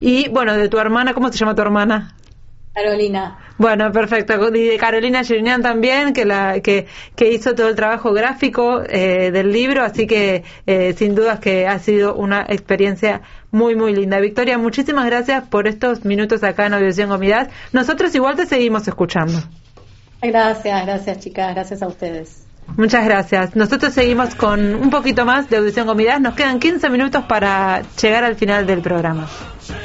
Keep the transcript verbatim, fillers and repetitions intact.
Y bueno, de tu hermana, ¿cómo se llama tu hermana? Carolina. Bueno, perfecto. Y de Carolina Girnian también, que la que, que hizo todo el trabajo gráfico eh, del libro, así que eh, sin dudas que ha sido una experiencia muy, muy linda. Victoria, muchísimas gracias por estos minutos acá en Audición Gomidad. Nosotros igual te seguimos escuchando. Gracias, gracias chicas, gracias a ustedes. Muchas gracias. Nosotros seguimos con un poquito más de Audición Gomidad. Nos quedan quince minutos para llegar al final del programa.